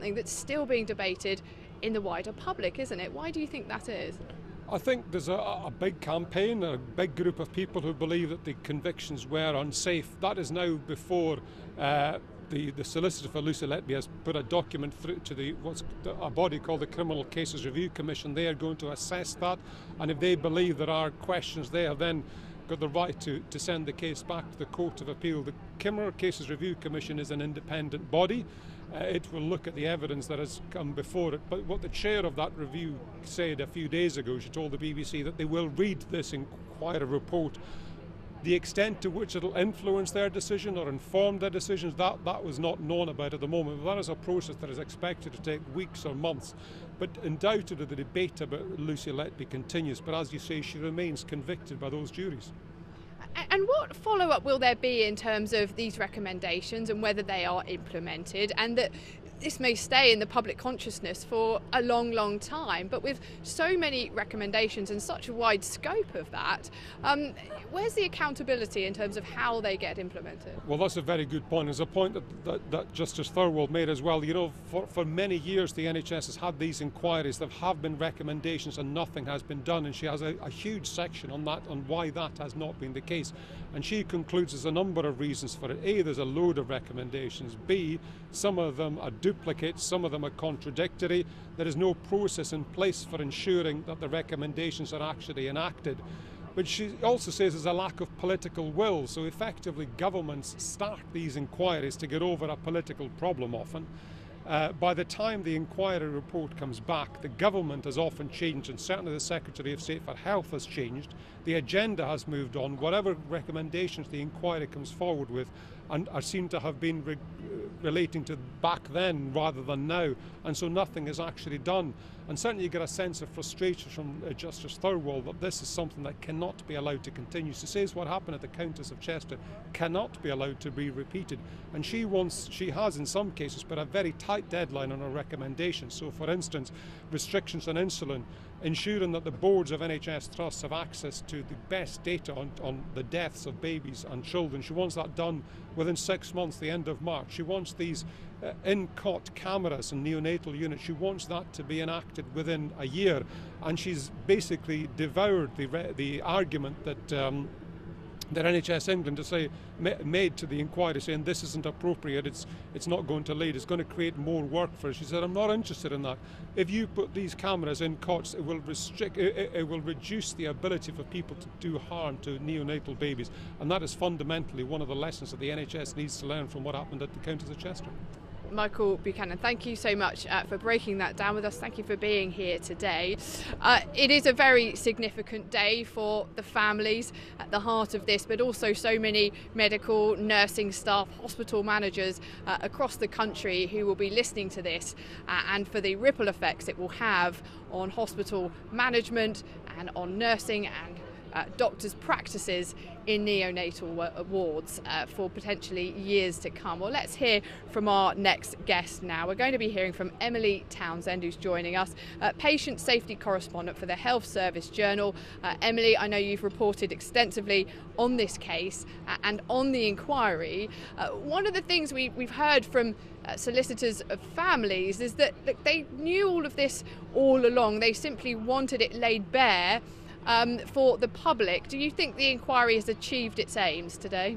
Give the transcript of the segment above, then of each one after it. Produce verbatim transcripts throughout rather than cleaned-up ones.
something that's still being debated in the wider public, isn't it? Why do you think that is? I think there's a, a big campaign, a big group of people who believe that the convictions were unsafe. That is now before uh, the, the solicitor for Lucy Letby has put a document through to the what's a body called the Criminal Cases Review Commission. They are going to assess that, and if they believe there are questions there, then got the right to, to send the case back to the Court of Appeal. The Criminal Cases Review Commission is an independent body. Uh, it will look at the evidence that has come before it. But what the chair of that review said a few days ago, she told the B B C that they will read this inquiry report. The extent to which it will influence their decision or inform their decisions, that, that was not known about at the moment. But that is a process that is expected to take weeks or months. But undoubtedly the debate about Lucy Letby continues. But as you say, she remains convicted by those juries. And what follow-up will there be in terms of these recommendations and whether they are implemented, and that this may stay in the public consciousness for a long, long time? But with so many recommendations and such a wide scope of that, um, where's the accountability in terms of how they get implemented? Well, that's a very good point. It's a point that, that, that Justice Thirlwall made as well. You know, for, for many years the N H S has had these inquiries. There have been recommendations and nothing has been done, and she has a, a huge section on that, on why that has not been the case. And she concludes there's a number of reasons for it. A, there's a load of recommendations. B, some of them are duplicates, some of them are contradictory. There is no process in place for ensuring that the recommendations are actually enacted. But she also says there's a lack of political will, so effectively governments start these inquiries to get over a political problem often. Uh, by the time the inquiry report comes back, the government has often changed, and certainly the Secretary of State for Health has changed. The agenda has moved on. Whatever recommendations the inquiry comes forward with and are seen to have been re- relating to back then rather than now, and so nothing is actually done. And certainly you get a sense of frustration from uh, Justice Thirlwall that this is something that cannot be allowed to continue. She says what happened at the Countess of Chester cannot be allowed to be repeated, and she wants, she has in some cases put a very tight deadline on her recommendations. So for instance, restrictions on insulin, ensuring that the boards of N H S trusts have access to the best data on, on the deaths of babies and children. She wants that done within six months, the end of March. She wants these uh, in-cot cameras in neonatal units. She wants that to be enacted within a year. And she's basically devoured the, re- the argument that um, that N H S England to say made to the inquiry, saying this isn't appropriate, it's it's not going to lead, it's going to create more work for us. She said, I'm not interested in that. If you put these cameras in cots, it will restrict, it, it will reduce the ability for people to do harm to neonatal babies, and that is fundamentally one of the lessons that the N H S needs to learn from what happened at the Countess of Chester. Michael Buchanan, thank you so much uh, for breaking that down with us. Thank you for being here today. Uh, it is a very significant day for the families at the heart of this, but also so many medical, nursing staff, hospital managers uh, across the country who will be listening to this, uh, and for the ripple effects it will have on hospital management and on nursing and Uh, doctors' practices in neonatal uh, wards uh, for potentially years to come. Well, let's hear from our next guest now. We're going to be hearing from Emily Townsend, who's joining us, uh, patient safety correspondent for the Health Service Journal. Uh, Emily, I know you've reported extensively on this case uh, and on the inquiry. Uh, one of the things we, we've heard from uh, solicitors of families is that, that they knew all of this all along. They simply wanted it laid bare Um, for the public. Do you think the inquiry has achieved its aims today?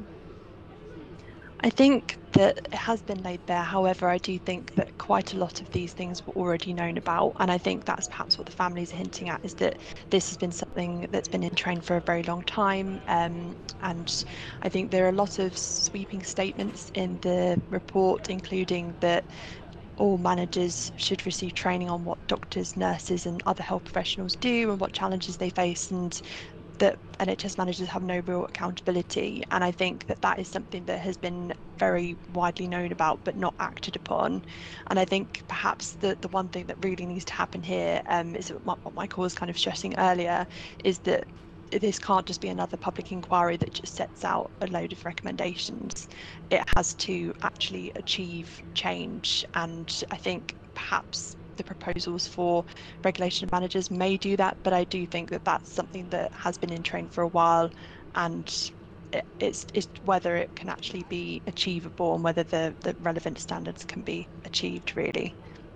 I think that it has been laid bare. However, I do think that quite a lot of these things were already known about, and I think that's perhaps what the families are hinting at, is that this has been something that's been in train for a very long time. Um, and I think there are a lot of sweeping statements in the report, including that all managers should receive training on what doctors, nurses and other health professionals do and what challenges they face, and that N H S managers have no real accountability. And I think that that is something that has been very widely known about but not acted upon. And I think perhaps the, the one thing that really needs to happen here um, is what Michael was kind of stressing earlier, is that this can't just be another public inquiry that just sets out a load of recommendations. It has to actually achieve change, and I think perhaps the proposals for regulation of managers may do that, but I do think that that's something that has been in train for a while, and it, it's, it's whether it can actually be achievable and whether the, the relevant standards can be achieved, really.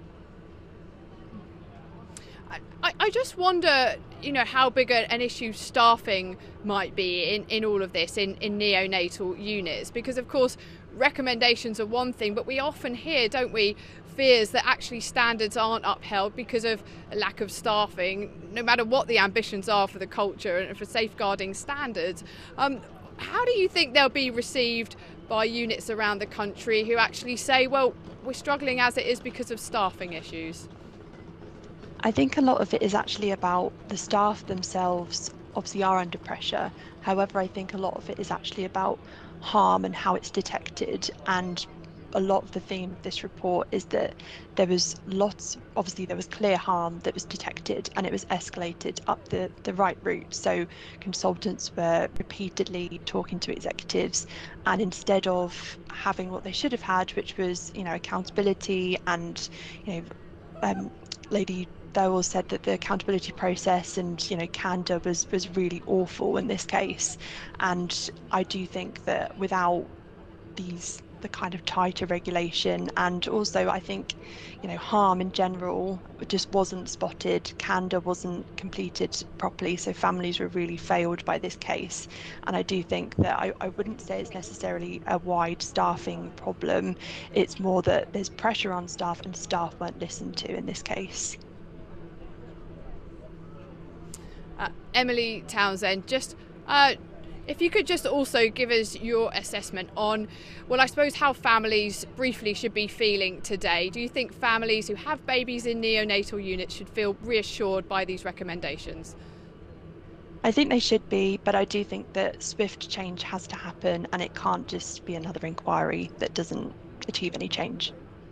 I just wonder, you know, how big a, an issue staffing might be in, in all of this, in, in neonatal units, because of course recommendations are one thing, but we often hear, don't we, fears that actually standards aren't upheld because of a lack of staffing, no matter what the ambitions are for the culture and for safeguarding standards. Um, how do you think they'll be received by units around the country who actually say, well, we're struggling as it is because of staffing issues? I think a lot of it is actually about the staff themselves obviously are under pressure. However, I think a lot of it is actually about harm and how it's detected, and a lot of the theme of this report is that there was lots, obviously there was clear harm that was detected and it was escalated up the, the right route. So consultants were repeatedly talking to executives, and instead of having what they should have had, which was, you know, accountability and, you know, um, Lady Thirlwell said that the accountability process and, you know, candor was, was really awful in this case. And I do think that without these the kind of tighter regulation, and also I think, you know, harm in general just wasn't spotted, candor wasn't completed properly, so families were really failed by this case. And I do think that I, I wouldn't say it's necessarily a wide staffing problem, it's more that there's pressure on staff and staff weren't listened to in this case. Uh, Emily Townsend, just uh, if you could just also give us your assessment on, well, I suppose how families briefly should be feeling today. Do you think families who have babies in neonatal units should feel reassured by these recommendations? I think they should be, but I do think that swift change has to happen, and it can't just be another inquiry that doesn't achieve any change.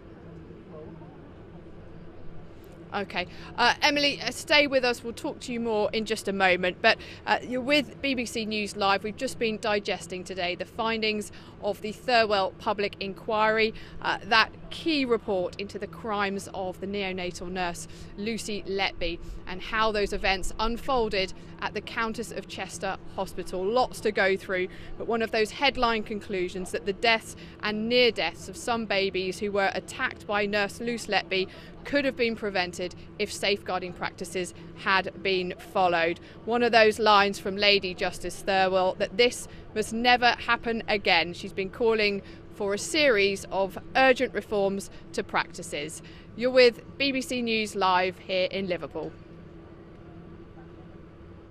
Okay, uh, Emily, uh, stay with us. We'll talk to you more in just a moment. But uh, you're with B B C News Live. We've just been digesting today the findings of the Thirlwell Public Inquiry, uh, that key report into the crimes of the neonatal nurse Lucy Letby and how those events unfolded at the Countess of Chester Hospital. Lots to go through, but one of those headline conclusions that the deaths and near deaths of some babies who were attacked by Nurse Lucy Letby could have been prevented if safeguarding practices had been followed. One of those lines from Lady Justice Thirlwell, that this must never happen again. She's been calling for a series of urgent reforms to practices. You're with B B C News Live here in Liverpool.